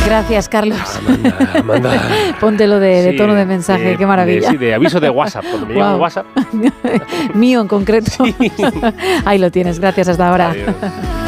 Gracias, Carlos. Amanda. Póntelo de tono de mensaje, qué maravilla. De aviso de WhatsApp, cuando me llama WhatsApp. Mío en concreto. Sí. Ahí lo tienes, gracias, hasta ahora. Adiós.